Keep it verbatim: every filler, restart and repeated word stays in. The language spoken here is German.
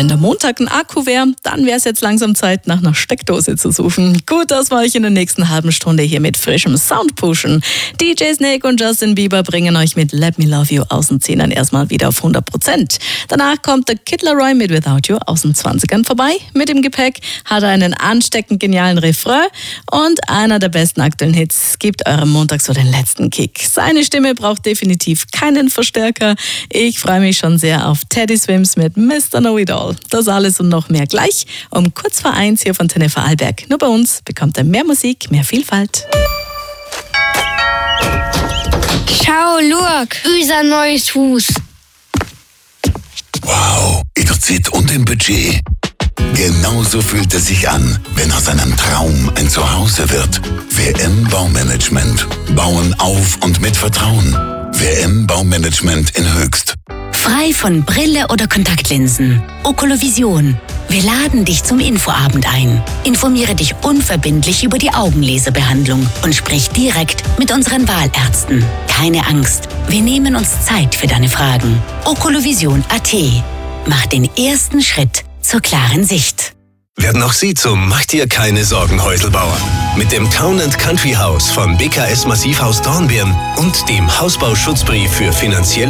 Wenn der Montag ein Akku wäre, dann wäre es jetzt langsam Zeit, nach einer Steckdose zu suchen. Gut, dass wir euch in der nächsten halben Stunde hier mit frischem Sound pushen. D J Snake und Justin Bieber bringen euch mit Let Me Love You aus den Zehnern erstmal wieder auf hundert Prozent. Danach kommt der Kid Laroi mit Without You aus den zwanzigern vorbei. Mit dem Gepäck hat er einen ansteckend genialen Refrain und einer der besten aktuellen Hits gibt eurem Montag so den letzten Kick. Seine Stimme braucht definitiv keinen Verstärker. Ich freue mich schon sehr auf Teddy Swims mit Mister Know It All. Das alles und noch mehr gleich um kurz vor eins hier von Antenne Vorarlberg. Nur bei uns bekommt ihr mehr Musik, mehr Vielfalt. Schau, look, unser neues Haus. Wow, in der Zeit und im Budget. Genauso fühlt es sich an, wenn aus einem Traum ein Zuhause wird. W M Baumanagement. Bauen auf und mit Vertrauen. W M Baumanagement in Höchst. Frei von Brille oder Kontaktlinsen. Okolovision. Wir laden dich zum Infoabend ein. Informiere dich unverbindlich über die Augenlaserbehandlung und sprich direkt mit unseren Wahlärzten. Keine Angst, wir nehmen uns Zeit für deine Fragen. Okolovision Punkt a t. Mach den ersten Schritt zur klaren Sicht. Werden auch Sie zum Mach dir keine Sorgen Häuselbauer. Mit dem Town and Country Haus von B K S Massivhaus Dornbirn und dem Hausbauschutzbrief für finanzielle